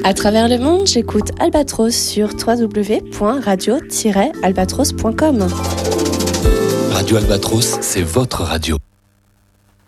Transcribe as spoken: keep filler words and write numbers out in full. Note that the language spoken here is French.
À travers le monde, j'écoute Albatros sur w w w point radio tiret albatros point com. Radio Albatros, c'est votre radio.